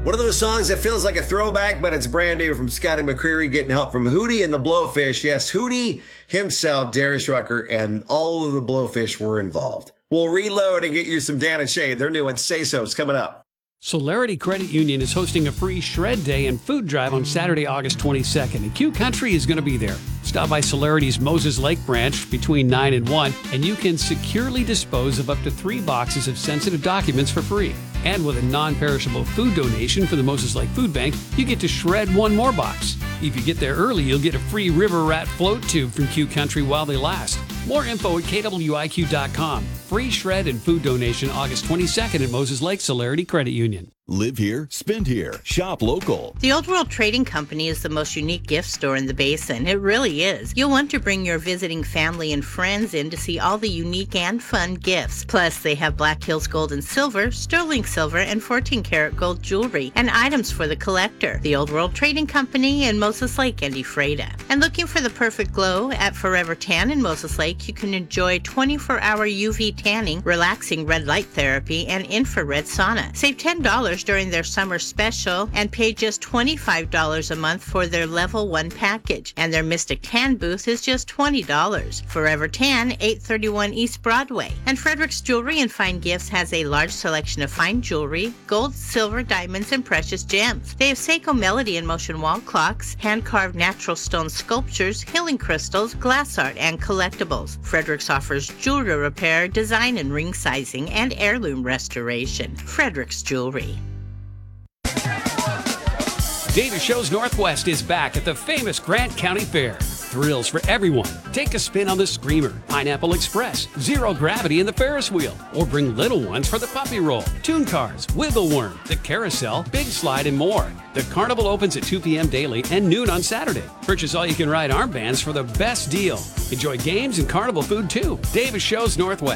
One of those songs that feels like a throwback, but it's brand new from Scotty McCreery, getting help from Hootie and the Blowfish. Yes, Hootie himself, Darius Rucker, and all of the Blowfish were involved. We'll reload and get you some Dan and Shay. Their new one, Say So's coming up. Solarity Credit Union is hosting a free shred day and food drive on Saturday, August 22nd, and Q Country is going to be there. Stop by Solarity's Moses Lake branch between 9 and 1, and you can securely dispose of up to 3 boxes of sensitive documents for free. And with a non-perishable food donation for the Moses Lake Food Bank, you get to shred 1 more box. If you get there early, you'll get a free River Rat float tube from Q Country while they last. More info at kwiq.com. Free shred and food donation August 22nd at Moses Lake Solarity Credit Union. Live here, spend here, shop local. The Old World Trading Company is the most unique gift store in the basin. It really is. You'll want to bring your visiting family and friends in to see all the unique and fun gifts. Plus, they have Black Hills Gold and Silver, Sterling Silver, and 14-karat gold jewelry, and items for the collector. The Old World Trading Company in Moses Lake and Ephrata. And looking for the perfect glow at Forever Tan in Moses Lake, you can enjoy 24-hour UV tanning, relaxing red light therapy, and infrared sauna. Save $10 during their summer special and pay just $25 a month for their level 1 package. And their Mystic Tan booth is just $20. Forever Tan, 831 East Broadway. And Frederick's Jewelry and Fine Gifts has a large selection of fine jewelry, gold, silver, diamonds, and precious gems. They have Seiko Melody and motion wall clocks, hand-carved natural stone sculptures, healing crystals, glass art, and collectibles. Frederick's offers jewelry repair, design and ring sizing, and heirloom restoration. Frederick's Jewelry. Davis Shows Northwest is back at the famous Grant County Fair. Thrills for everyone. Take a spin on the Screamer, Pineapple Express, Zero Gravity in the Ferris Wheel, or bring little ones for the Puppy Roll, Toon Cars, Wiggle Worm, the Carousel, Big Slide, and more. The carnival opens at 2 p.m. daily and noon on Saturday. Purchase all-you-can-ride armbands for the best deal. Enjoy games and carnival food too. Davis Shows Northwest.